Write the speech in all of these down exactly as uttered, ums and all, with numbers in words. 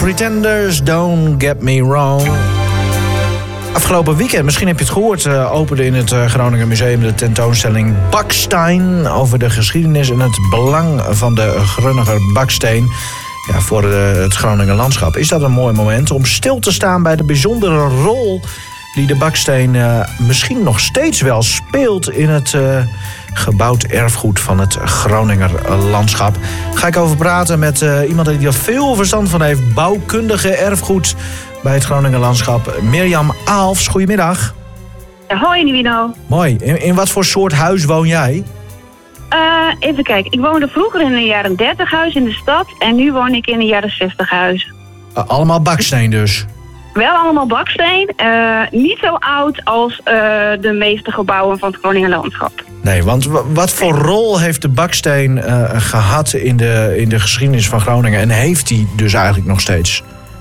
Pretenders, Don't Get Me Wrong. Afgelopen weekend, misschien heb je het gehoord, uh, opende in het uh, Groninger Museum de tentoonstelling Baksteen over de geschiedenis en het belang van de Grunniger baksteen ja, voor uh, het Groninger landschap. Is dat een mooi moment om stil te staan bij de bijzondere rol die de baksteen uh, misschien nog steeds wel speelt in het uh, gebouwd erfgoed van het Groninger landschap. Ga ik over praten met uh, iemand die er veel verstand van heeft, bouwkundige erfgoed bij het Groninger landschap. Mirjam Aalfs, goedemiddag. Ja, hoi Nivino. Mooi. In, in wat voor soort huis woon jij? Uh, even kijken, ik woonde vroeger in een jaren dertig huis in de stad en nu woon ik in een jaren zestig huis. Uh, allemaal baksteen dus? Wel allemaal baksteen. Uh, niet zo oud als uh, de meeste gebouwen van het Groninger landschap. Nee, want w- wat voor rol heeft de baksteen uh, gehad in de, in de geschiedenis van Groningen en heeft die dus eigenlijk nog steeds?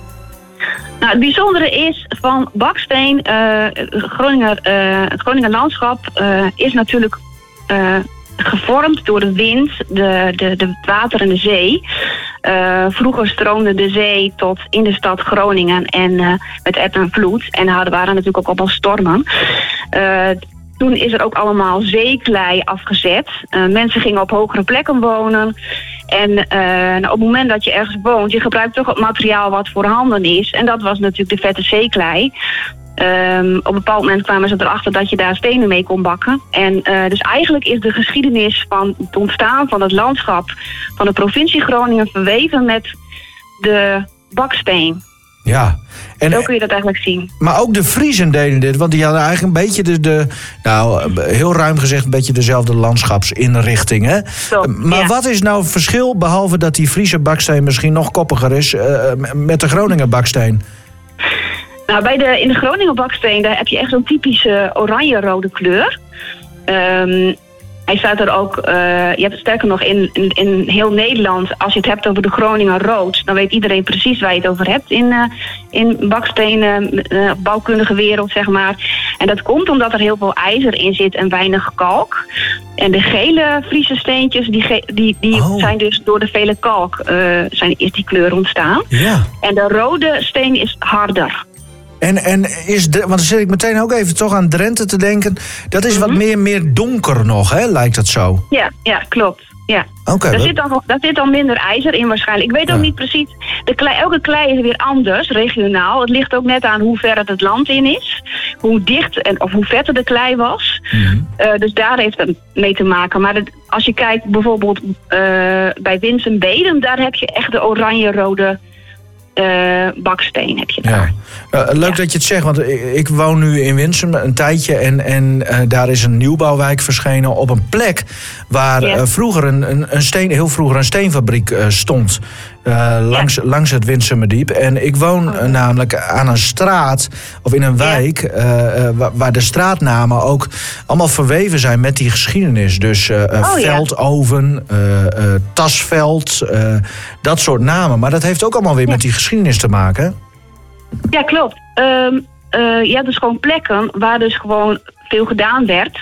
Nou, het bijzondere is van baksteen, uh, Groninger, uh, het Groninger landschap uh, is natuurlijk uh, gevormd door de wind, de, de, de water en de zee. Uh, vroeger stroomde de zee tot in de stad Groningen en uh, met eb en vloed. En er waren natuurlijk ook allemaal stormen. Uh, Toen is er ook allemaal zeeklei afgezet. Uh, mensen gingen op hogere plekken wonen. En uh, nou, op het moment dat je ergens woont, je gebruikt toch het materiaal wat voorhanden is. En dat was natuurlijk de vette zeeklei. Um, op een bepaald moment kwamen ze erachter dat je daar stenen mee kon bakken. En uh, dus eigenlijk is de geschiedenis van het ontstaan van het landschap van de provincie Groningen verweven met de baksteen. Ja. En, Zo kun je dat eigenlijk zien. Maar ook de Friezen deden dit, want die hadden eigenlijk een beetje de, de nou, heel ruim gezegd, een beetje dezelfde landschapsinrichting, hè? Zo, maar ja. wat is nou het verschil, behalve dat die Friese baksteen misschien nog koppiger is, uh, met de Groninger baksteen? Nou, bij de, in de Groninger baksteen daar heb je echt zo'n typische oranje-rode kleur. Um, hij staat er ook, uh, je hebt het sterker nog in, in, in heel Nederland, als je het hebt over de Groninger rood, dan weet iedereen precies waar je het over hebt in, uh, in bakstenen, uh, bouwkundige wereld, zeg maar. En dat komt omdat er heel veel ijzer in zit en weinig kalk. En de gele Friese steentjes, die, ge- die, die oh. zijn dus door de vele kalk, uh, zijn, is die kleur ontstaan. Ja. En de rode steen is harder. En, en is de, want dan zit ik meteen ook even toch aan Drenthe te denken. Dat is Mm-hmm. wat meer, meer donker nog, hè? Lijkt dat zo? Ja, ja, klopt. Ja. Oké. Okay, daar, we... zit dan, daar zit dan minder ijzer in waarschijnlijk. Ik weet ook ja. niet precies. De klei, elke klei is weer anders, regionaal. Het ligt ook net aan hoe ver het het land in is. Hoe dicht en of hoe vetter de klei was. Mm-hmm. Uh, dus daar heeft het mee te maken. Maar het, als je kijkt bijvoorbeeld uh, bij Winsen-Bedum, daar heb je echt de oranje-rode Uh, baksteen heb je daar. Ja. Uh, leuk ja. dat je het zegt, want ik, ik woon nu in Winsum een tijdje en, en uh, daar is een nieuwbouwwijk verschenen op een plek waar ja. uh, vroeger een, een, een steen, heel vroeger een steenfabriek uh, stond. Uh, langs, ja. langs het Winsumerdiep. En ik woon uh, namelijk aan een straat, of in een wijk, ja. uh, uh, waar, waar de straatnamen ook allemaal verweven zijn met die geschiedenis. Dus uh, uh, oh, Veldoven, uh, uh, Tasveld, uh, dat soort namen. Maar dat heeft ook allemaal weer ja. met die geschiedenis te maken. Ja, klopt. Um, uh, je hebt dus gewoon plekken waar dus gewoon veel gedaan werd.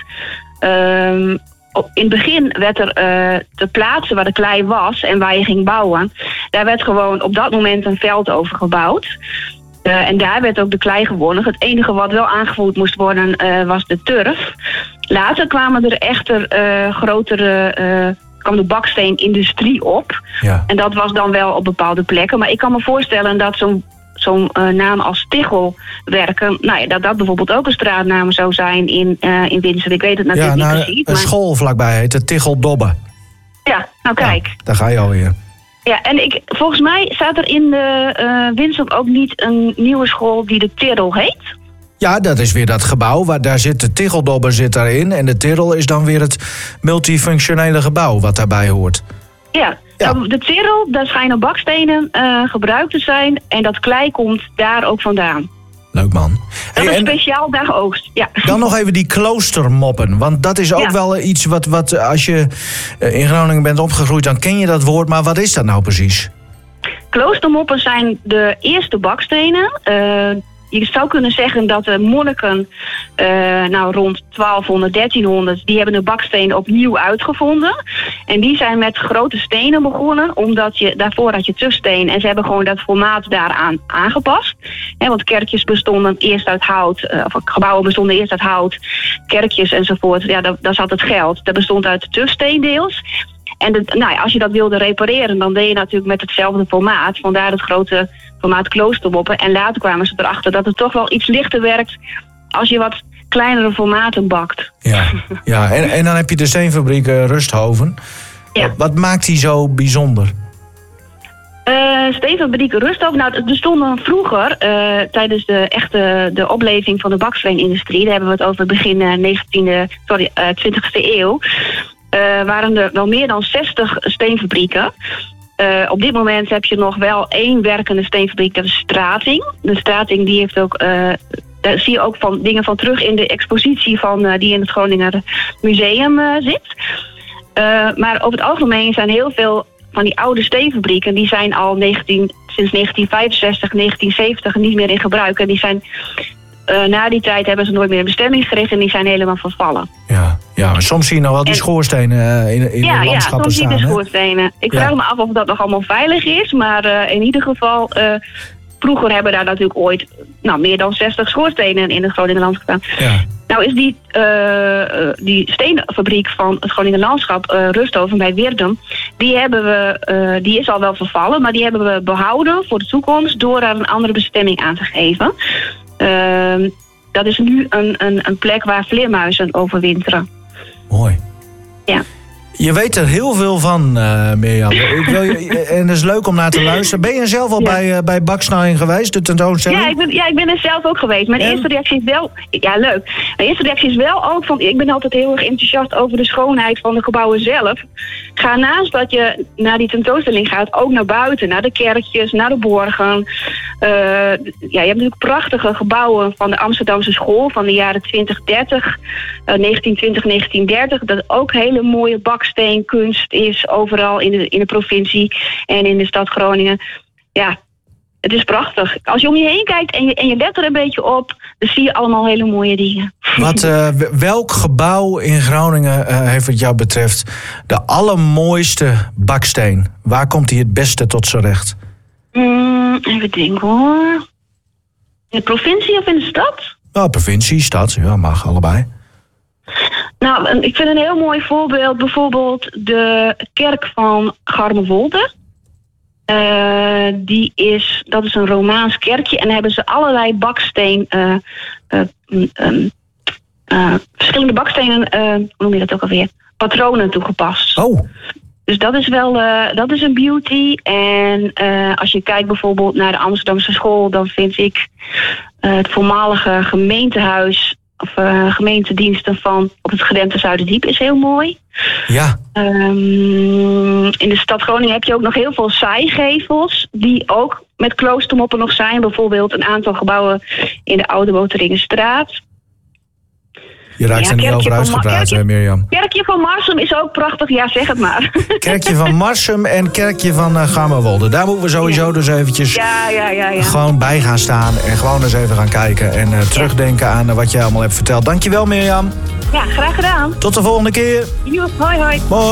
Um, In het begin werd er uh, de plaatsen waar de klei was en waar je ging bouwen, daar werd gewoon op dat moment een veld over gebouwd. Uh, en daar werd ook de klei gewonnen. Het enige wat wel aangevoerd moest worden uh, was de turf. Later kwamen er echter uh, grotere, uh, kwam de baksteenindustrie op. Ja. En dat was dan wel op bepaalde plekken. Maar ik kan me voorstellen dat zo'n Zo'n uh, naam als Tichelwerken, nou ja, dat dat bijvoorbeeld ook een straatnaam zou zijn in, uh, in Winsum. Ik weet het natuurlijk ja, nou, niet precies. Een maar... school vlakbij heet het Ticheldobbe. Ja, nou kijk. Ja, daar ga je alweer. Ja, en ik, volgens mij staat er in de uh, Winsum ook niet een nieuwe school die de Tirrel heet. Ja, dat is weer dat gebouw. Waar, daar zit de Ticheldobbe zit daarin. En de Tirrel is dan weer het multifunctionele gebouw wat daarbij hoort. Ja, ja. Nou, de Tirrel, daar schijnen bakstenen uh, gebruikt te zijn. En dat klei komt daar ook vandaan. Leuk man. Dat hey, is en speciaal daar geoogst, ja. Dan nog even die kloostermoppen. Want dat is ook ja. wel iets wat, wat als je in Groningen bent opgegroeid, dan ken je dat woord. Maar wat is dat nou precies? Kloostermoppen zijn de eerste bakstenen. Uh, je zou kunnen zeggen dat de monniken uh, nou, rond twaalfhonderd, dertienhonderd... die hebben de baksteen opnieuw uitgevonden. En die zijn met grote stenen begonnen, omdat je daarvoor had je tussteen en ze hebben gewoon dat formaat daaraan aangepast. He, want kerkjes bestonden eerst uit hout, uh, of gebouwen bestonden eerst uit hout, kerkjes enzovoort. Ja, daar, daar zat het geld. Dat bestond uit tussteen deels. En de, nou ja, als je dat wilde repareren, dan deed je natuurlijk met hetzelfde formaat. Vandaar het grote formaat kloostermoppen. En later kwamen ze erachter dat het toch wel iets lichter werkt als je wat kleinere formaten bakt. Ja, ja. En, en dan heb je de steenfabriek uh, Rusthoven. Ja. Wat, wat maakt die zo bijzonder? Uh, steenfabriek Rusthoven, nou, er stonden vroeger, uh, tijdens de echte de opleving van de baksteenindustrie, daar hebben we het over begin uh, negentiende, sorry, uh, twintigste eeuw, uh, waren er wel meer dan zestig steenfabrieken. Uh, op dit moment heb je nog wel één werkende steenfabriek, dat is Strating. De Strating die heeft ook, uh, daar zie je ook van dingen van terug in de expositie van, uh, die in het Groninger Museum uh, zit. Uh, maar over het algemeen zijn heel veel van die oude steenfabrieken, die zijn al negentien, sinds negentien vijfenzestig, negentien zeventig niet meer in gebruik. En die zijn, uh, na die tijd hebben ze nooit meer een bestemming gericht en die zijn helemaal vervallen. Ja, ja, maar soms zie je nog wel die en, schoorstenen uh, in, in ja, de landschappen ja, soms staan. Ja, soms zie je de schoorstenen. Ik ja. vraag me af of dat nog allemaal veilig is, maar uh, in ieder geval, uh, vroeger hebben daar natuurlijk ooit nou, meer dan zestig schoorstenen in het Groninger landschap gestaan. Ja. Nou is die, uh, die steenfabriek van het Groninger landschap, uh, Rusthoven bij Wirdum, die, hebben we, uh, die is al wel vervallen, maar die hebben we behouden voor de toekomst door daar een andere bestemming aan te geven. Uh, dat is nu een, een, een plek waar vleermuizen overwinteren. Mooi. Ja. Je weet er heel veel van, uh, Mirjam. Ik wil je, en het is leuk om naar te luisteren. Ben je zelf al ja. bij, uh, bij Baksteen geweest, de tentoonstelling? Ja, ik ben, ja, ik ben er zelf ook geweest. Mijn en? eerste reactie is wel... Ja, leuk. Mijn eerste reactie is wel ook van... Ik ben altijd heel erg enthousiast over de schoonheid van de gebouwen zelf. Ga naast dat je naar die tentoonstelling gaat, ook naar buiten. Naar de kerkjes, naar de borgen. Uh, ja, je hebt natuurlijk prachtige gebouwen van de Amsterdamse school van de jaren twintig dertig. Uh, negentien twintig, negentien dertig. Dat ook hele mooie baksteenkunst is overal in de, in de provincie en in de stad Groningen. Ja, het is prachtig. Als je om je heen kijkt en je, en je let er een beetje op, dan zie je allemaal hele mooie dingen. Wat, uh, welk gebouw in Groningen uh, heeft wat jou betreft de allermooiste baksteen? Waar komt hij het beste tot zijn recht? Mm, even denken hoor. In de provincie of in de stad? Ja, provincie, stad, ja, mag allebei. Nou, ik vind een heel mooi voorbeeld bijvoorbeeld de kerk van Garmerwolde. Uh, die is, dat is een Romaans kerkje en daar hebben ze allerlei baksteen, uh, uh, um, uh, verschillende bakstenen, uh, hoe noem je dat ook alweer, patronen toegepast. Oh. Dus dat is wel, uh, dat is een beauty. En uh, als je kijkt bijvoorbeeld naar de Amsterdamse school, dan vind ik uh, het voormalige gemeentehuis of uh, gemeentediensten van op het gedempte Zuiderdiep is heel mooi. Ja. Um, in de stad Groningen heb je ook nog heel veel zijgevels die ook met kloostermoppen nog zijn. Bijvoorbeeld een aantal gebouwen in de Oude Boteringenstraat. Je raakt ja, er niet over uitgepraat, Ma- Mirjam. Kerkje van Marsum is ook prachtig, ja, zeg het maar. Kerkje van Marsum en kerkje van uh, Garmerwolde. Daar moeten we sowieso dus eventjes ja, ja, ja, ja. gewoon bij gaan staan en gewoon eens even gaan kijken en uh, terugdenken aan uh, wat jij allemaal hebt verteld. Dankjewel, Mirjam. Ja, graag gedaan. Tot de volgende keer. Jo, hoi, hoi. Hoi.